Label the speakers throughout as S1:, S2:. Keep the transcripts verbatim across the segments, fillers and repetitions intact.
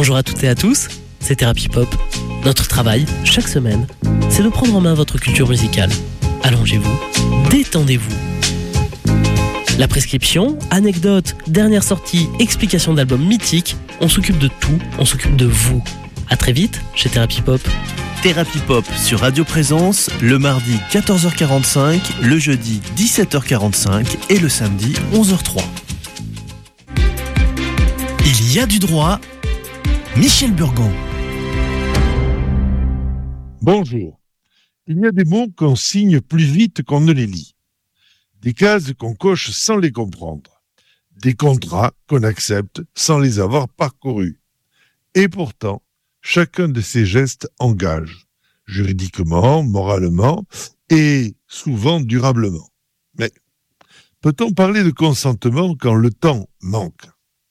S1: Bonjour à toutes et à tous, c'est Thérapie Pop. Notre travail, chaque semaine, c'est de prendre en main votre culture musicale. Allongez-vous, détendez-vous. La prescription, anecdotes, dernière sortie, explication d'albums mythiques, on s'occupe de tout, on s'occupe de vous. À très vite chez Thérapie Pop.
S2: Thérapie Pop sur Radio Présence, le mardi quatorze heures quarante-cinq, le jeudi dix-sept heures quarante-cinq et le samedi onze heures zéro trois. Il y a du droit, Michel Burgon.
S3: Bonjour. Il y a des mots qu'on signe plus vite qu'on ne les lit. Des cases qu'on coche sans les comprendre. Des contrats qu'on accepte sans les avoir parcourus. Et pourtant, chacun de ces gestes engage, juridiquement, moralement et souvent durablement. Mais peut-on parler de consentement quand le temps manque ?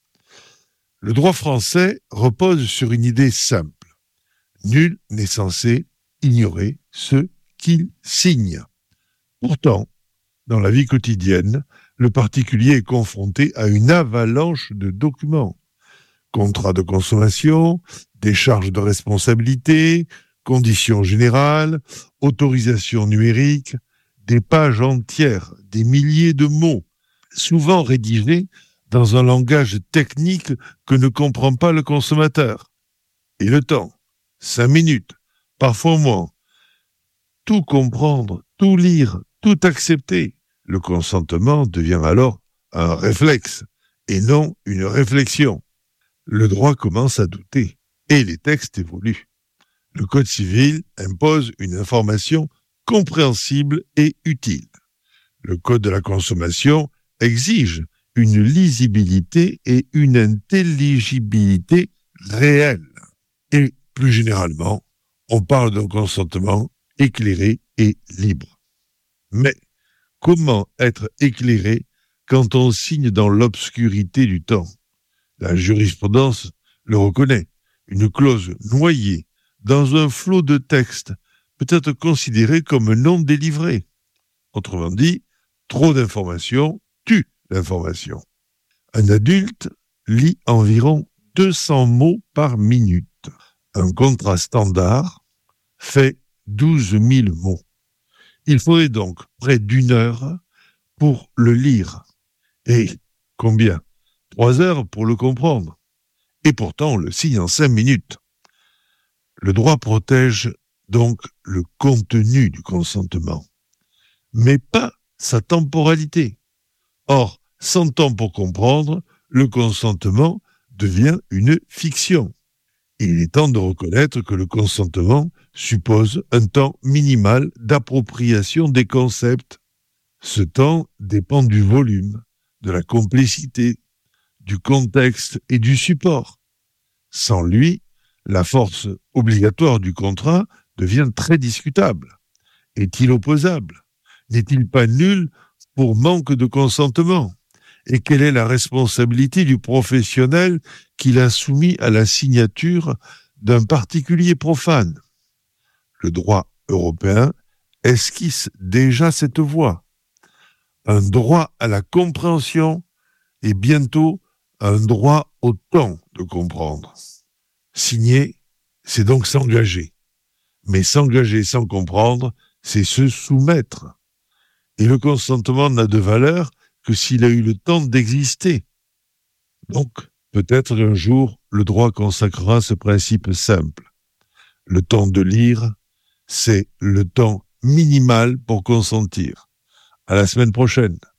S3: Le droit français repose sur une idée simple. Nul n'est censé ignorer ce qu'il signe. Pourtant, dans la vie quotidienne, le particulier est confronté à une avalanche de documents. Contrats de consommation, décharge de responsabilité, conditions générales, autorisation numérique, des pages entières, des milliers de mots, souvent rédigés dans un langage technique que ne comprend pas le consommateur. Et le temps, cinq minutes, parfois moins. Tout comprendre, tout lire, tout accepter. Le consentement devient alors un réflexe et non une réflexion. Le droit commence à douter et les textes évoluent. Le Code civil impose une information compréhensible et utile. Le Code de la consommation exige une lisibilité et une intelligibilité réelles. Et plus généralement, on parle d'un consentement éclairé et libre. Mais comment être éclairé quand on signe dans l'obscurité du temps ? La jurisprudence le reconnaît. Une clause noyée dans un flot de textes peut être considérée comme non délivrée. Autrement dit, trop d'informations tue l'information. Un adulte lit environ deux cents mots par minute. Un contrat standard fait douze mille mots. Il faudrait donc près d'une heure pour le lire. Et combien ? Trois heures pour le comprendre. Et pourtant, on le signe en cinq minutes. Le droit protège donc le contenu du consentement, mais pas sa temporalité. Or, sans temps pour comprendre, le consentement devient une fiction. Il est temps de reconnaître que le consentement suppose un temps minimal d'appropriation des concepts. Ce temps dépend du volume, de la complexité, du contexte et du support. Sans lui, la force obligatoire du contrat devient très discutable. Est-il opposable ? N'est-il pas nul pour manque de consentement ? Et quelle est la responsabilité du professionnel qui l'a soumis à la signature d'un particulier profane ? Le droit européen esquisse déjà cette voie. Un droit à la compréhension et bientôt un droit au temps de comprendre. Signer, c'est donc s'engager. Mais s'engager sans comprendre, c'est se soumettre. Et le consentement n'a de valeur que s'il a eu le temps d'exister. Donc, peut-être qu'un jour, le droit consacrera ce principe simple. Le temps de lire, c'est le temps minimal pour consentir. À la semaine prochaine.